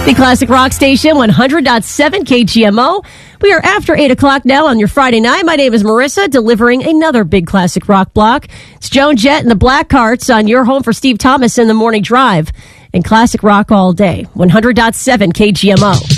The Classic Rock Station, 100.7 KGMO. We are after 8 o'clock now on your Friday night. My name is Marissa, delivering another big classic rock block. It's Joan Jett and the Blackhearts on your home for Steve Thomas in the morning drive. And classic rock all day, 100.7 KGMO.